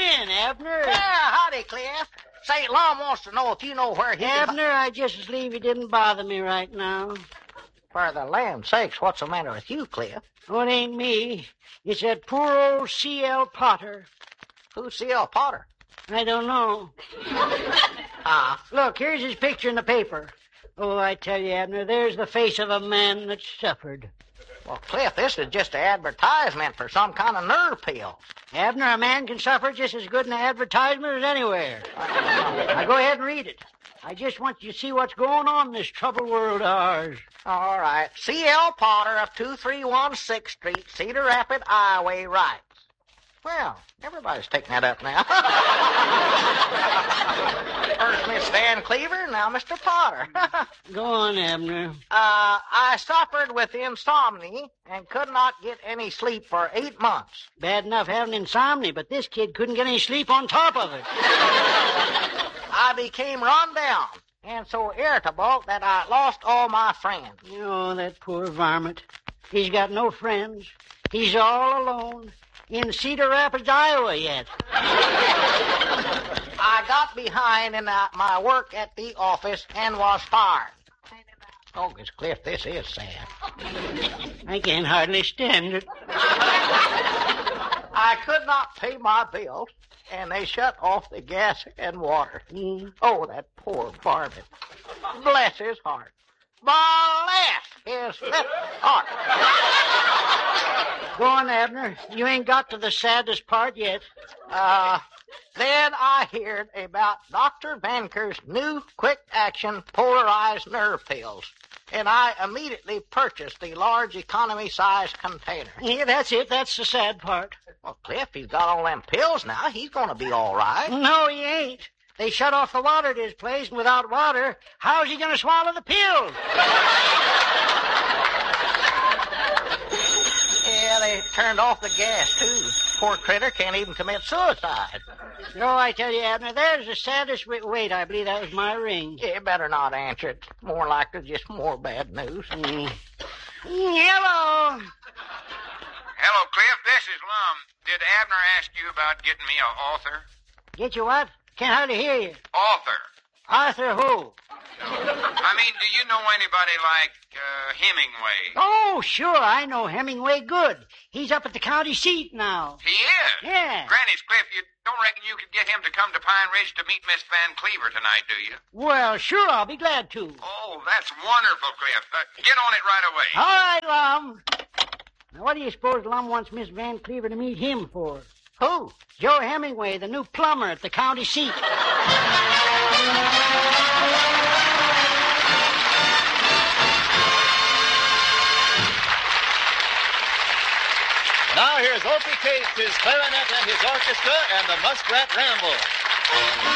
in, Abner. Yeah, howdy, Cliff. Say, Lum wants to know if you know where he... Abner, I just as leave you didn't bother me right now. For the land's sakes, what's the matter with you, Cliff? Oh, it ain't me. It's that poor old C.L. Potter. Who's C.L. Potter? I don't know. Look, here's his picture in the paper. Oh, I tell you, Abner, there's the face of a man that suffered. Well, Cliff, this is just an advertisement for some kind of nerve pill. Abner, a man can suffer just as good in an advertisement as anywhere. Now, go ahead and read it. I just want you to see what's going on in this troubled world of ours. All right. C.L. Potter of 2316 Street, Cedar Rapids, Iowa, writes. Well, everybody's taking that up now. First Miss Van Cleaver, now Mr. Potter. Go on, Abner. I suffered with insomnia and could not get any sleep for 8 months. Bad enough having insomnia, but this kid couldn't get any sleep on top of it. I became run down and so irritable that I lost all my friends. Oh, that poor varmint. He's got no friends. He's all alone. In Cedar Rapids, Iowa yet. I got behind in my work at the office and was fired. Oh, Miss Cliff, this is sad. I can hardly stand it. I could not pay my bills, and they shut off the gas and water. Oh, that poor varmint. Bless his heart. Bless his heart. Go on, Abner. You ain't got to the saddest part yet. Then I heard about Dr. Banker's new quick-action polarized nerve pills, and I immediately purchased the large economy-sized container. Yeah, that's it. That's the sad part. Well, Cliff, he's got all them pills now. He's going to be all right. No, he ain't. They shut off the water at his place, and without water, how's he going to swallow the pills? Yeah, they turned off the gas, too. Poor critter can't even commit suicide. No, I tell you, Abner, there's the saddest... Wait, I believe that was my ring. You better not answer it. More likely just more bad news. Hello. Hello, Cliff. This is Lum. Did Abner ask you about getting me an author? Get you what? Can't hardly hear you. Author. Arthur who? I mean, do you know anybody like Hemingway? Oh, sure, I know Hemingway good. He's up at the county seat now. He is? Yeah. Granny's, Cliff, you don't reckon you could get him to come to Pine Ridge to meet Miss Van Cleaver tonight, do you? Well, sure, I'll be glad to. Oh, that's wonderful, Cliff. Get on it right away. All right, Lum. Now, what do you suppose Lum wants Miss Van Cleaver to meet him for? Who? Joe Hemingway, the new plumber at the county seat. Now here's Opie Cates, his clarinet and his orchestra, and the Muskrat Ramble.